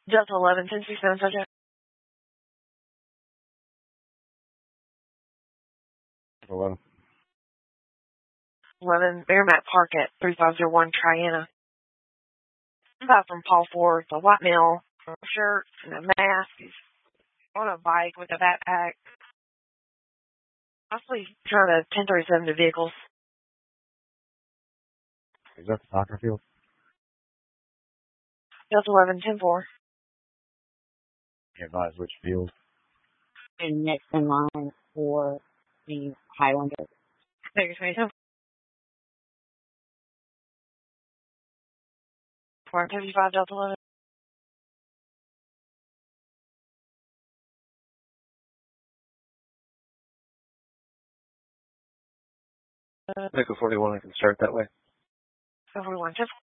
Delta 11, 1067, subject. 11. 11, Merrimack Park at 3501 Triana. About from Paul Ford, the white male, a shirt and a mask. He's on a bike with a backpack. Possibly trying to 1037 to vehicles. Is that the soccer field? Delta 11, 10-4. Can't advise which field. And next in line for the Highlander. Figure 27. 455 Delta 11. Echo 41, I can start that way. 41, 10-4.